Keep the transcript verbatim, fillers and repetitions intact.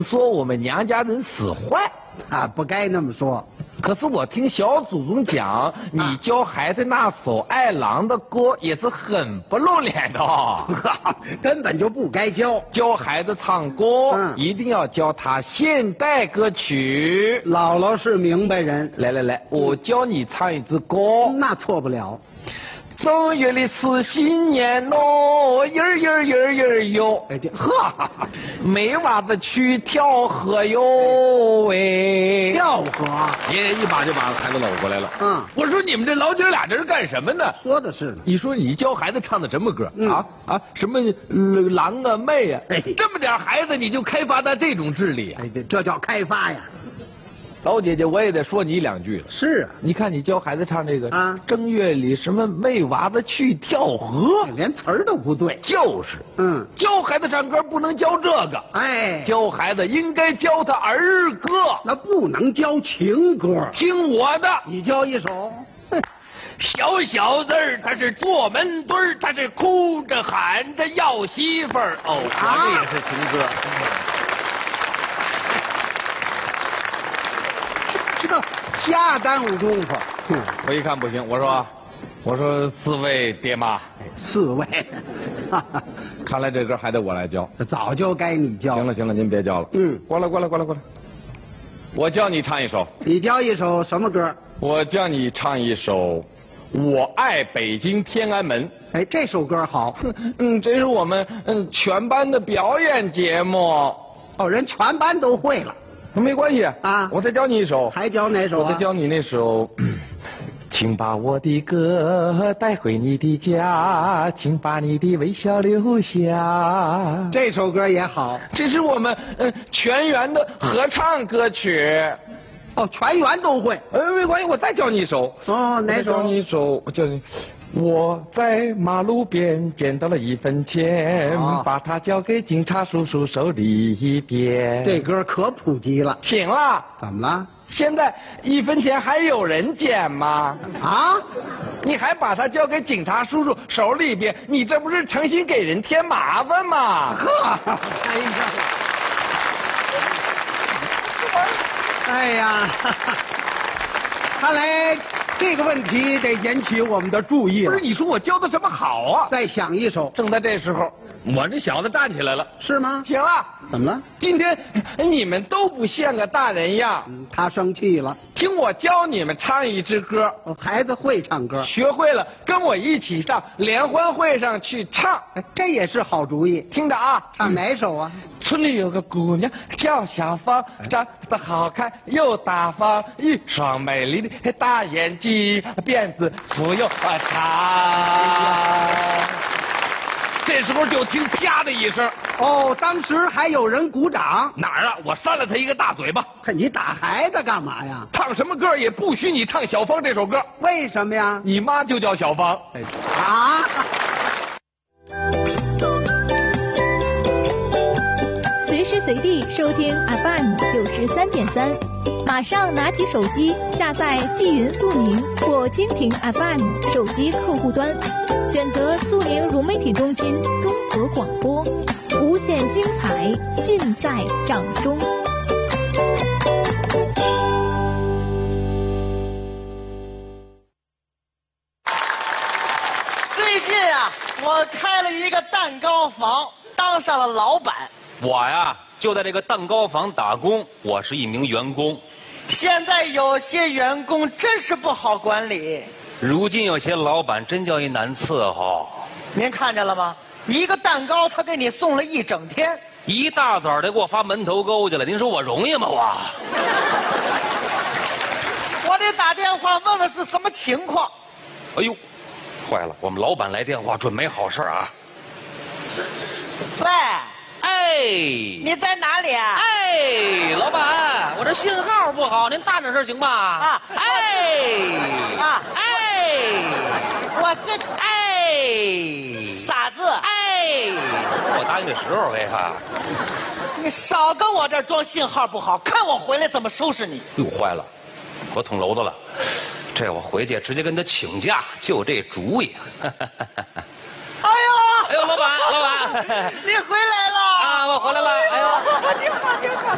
说我们娘家人使坏啊，不该那么说。 可是我听小祖宗讲，你教孩子那首爱郎的歌也是很不露脸的哦， 根本就不该教。 教孩子唱歌，嗯、一定要教他现代歌曲。 姥姥是明白人， 来来来，我教你唱一支歌， 那错不了。 正月里是新年喽，音儿音儿音儿音儿哟， 哎，呵， 没娃子去跳河哟喂， 跳河， 爷爷一把就把孩子搂过来了。 嗯， 我说你们这老姐俩这是干什么呢？ 说的是， 你说你教孩子唱的什么歌、 嗯、 啊啊？什么、呃、狼啊妹啊？哎，这么点孩子你就开发他这种智力啊？ 哎，这这叫开发呀。 老姐姐，我也得说你两句了。 是啊， 你看你教孩子唱这个啊， 正月里什么妹娃子去跳河， 连词儿都不对。 就是，嗯，教孩子唱歌不能教这个， 哎， 教孩子应该教他儿歌， 那不能教情歌。 听我的， 你教一首。 小小子儿，他是坐门墩儿，他是哭着喊着要媳妇儿。哦，我这也是情歌。 这瞎耽误功夫。 我一看不行，我说，我说四位爹妈， 四位， 看来这歌还得我来教。 早就该你教。 行了行了，您别教了。嗯，过来过来过来过来，我教你唱一首。 你教一首什么歌？ 我教你唱一首《我爱北京天安门》。 哎，这首歌好。 嗯，这是我们嗯全班的表演节目。 哦，人全班都会了。 没关系啊， 我再教你一首。 还教哪首啊？ 我再教你那首。请把我的歌带回你的家，请把你的微笑留下。 这首歌也好， 这是我们嗯全员的合唱歌曲。 哦，全员都会。 呃，没关系，我再教你一首。 哦，哪首？ 教你一首，我教你。我在马路边捡到了一分钱，哦、把它交给警察叔叔手里边。 这歌可普及了。 行了。 怎么了？ 现在一分钱还有人捡吗？啊？你还把它交给警察叔叔手里边，你这不是诚心给人添麻烦吗？呵， 哎呀，哎呀，看来这个问题得引起我们的注意了。 不是，你说我教的什么好啊？ 再想一首。 正在这时候，我这小子站起来了。 是吗？ 行了。 怎么了？ 今天你们都不像个大人样。 嗯，他生气了。 听我教你们唱一支歌。 哦，孩子会唱歌， 学会了跟我一起上联欢会上去唱。 哎，这也是好主意。 听着啊， 唱哪首啊？ 嗯、村里有个姑娘叫小芳，长得好看又大方，一双美丽的大眼睛，辫子粗又长。这时候就听啪的一声， 哦，当时还有人鼓掌。 哪儿啊？我扇了他一个大嘴巴。 看你打孩子干嘛呀？ 唱什么歌也不许你唱小芳这首歌。 为什么呀？ 你妈就叫小芳。 哎、啊！ 随时随地收听 F M 九十三点三，马上拿起手机下载纪云速宁或蜻蜓 F M 手机客户端，选择速宁融媒体中心综合广播，无限精彩尽在掌中。 最近啊，我开了一个蛋糕房，当上了老板。 我呀，就在这个蛋糕房打工，我是一名员工。 现在有些员工真是不好管理， 如今有些老板真叫一难伺候。 您看见了吗？一个蛋糕他给你送了一整天， 一大早的给我发门头沟去了。您说我容易吗？我我得打电话问问是什么情况。 哎呦，坏了，我们老板来电话，准没好事啊。 喂。 哎， 你在哪里啊？ 哎，老板，我这信号不好，您大点声行吗？啊，哎， 啊， 哎， 我是哎， 傻子， 哎，我答应的时候呗哈。 你少跟我这儿装信号不好，看我回来怎么收拾你。 哟，坏了，我捅娄子了，这我回去直接跟他请假，就这主意。 哎呦， 哎呦，老板，老板， 你回来了啊！我回来了。哎呦， 你好，你好。